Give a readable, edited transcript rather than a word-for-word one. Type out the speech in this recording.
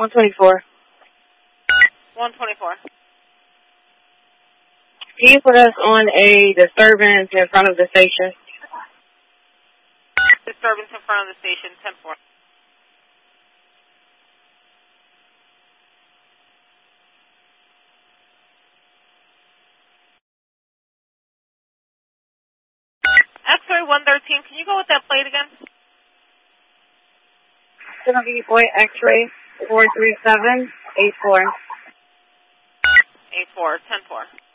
124. 124. Can you put us on a disturbance in front of the station? Disturbance in front of the station, 10-4. X-ray 113, can you go with that plate again? Centerview Boy X-ray 43784. 84, 10-4.